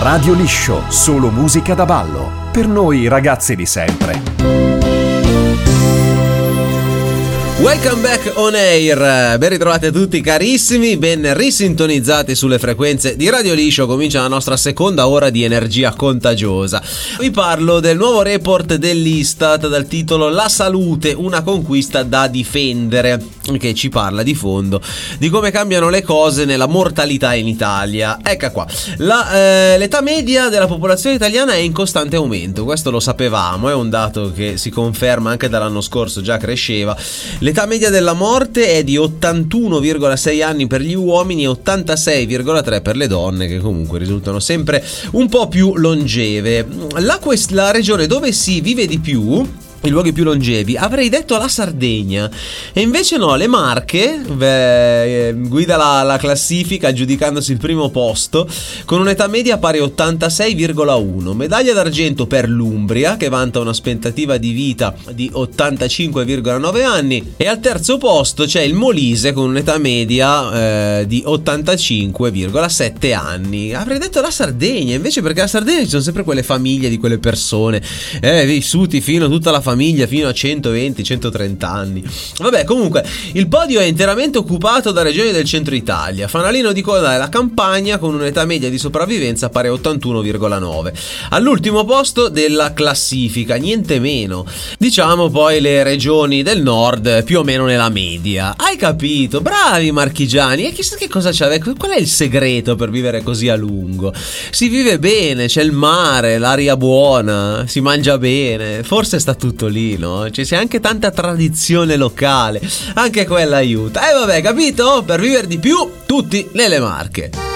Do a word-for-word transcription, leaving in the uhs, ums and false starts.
Radio Liscio, solo musica da ballo. Per noi ragazzi di sempre. Welcome back on air, ben ritrovati a tutti carissimi, ben risintonizzati sulle frequenze di Radio Liscio. Comincia la nostra seconda ora di energia contagiosa. Vi parlo del nuovo report dell'Istat dal titolo La salute, una conquista da difendere, che ci parla di fondo di come cambiano le cose nella mortalità in Italia. Ecco qua, la, eh, l'età media della popolazione italiana è in costante aumento, questo lo sapevamo, è un dato che si conferma anche dall'anno scorso, già cresceva. L'età media della morte è di ottantuno virgola sei anni per gli uomini e ottantasei virgola tre per le donne, che comunque risultano sempre un po' più longeve. La, quest- la regione dove si vive di più, i luoghi più longevi, avrei detto la Sardegna, e invece no, le Marche beh, guida la, la classifica aggiudicandosi il primo posto con un'età media pari a ottantasei virgola uno. Medaglia d'argento per l'Umbria, che vanta un'aspettativa di vita di ottantacinque virgola nove anni, e al terzo posto c'è il Molise con un'età media eh, di ottantacinque virgola sette anni. Avrei detto la Sardegna invece, perché a Sardegna ci sono sempre quelle famiglie di quelle persone eh, vissuti fino a tutta la famiglia fino a centoventi centotrenta anni. Vabbè, comunque il podio è interamente occupato da regioni del centro Italia. Fanalino di coda è la Campania con un'età media di sopravvivenza pari a ottantuno virgola nove. All'ultimo posto della classifica, niente meno. Diciamo poi le regioni del nord più o meno nella media. Hai capito? Bravi marchigiani. E chissà che cosa c'è. Qual è il segreto per vivere così a lungo? Si vive bene, c'è il mare, l'aria buona, si mangia bene. Forse sta tutto lì, no? Ci sia anche tanta tradizione locale, anche quella aiuta. E eh, vabbè, capito? Per vivere di più, tutti nelle Marche.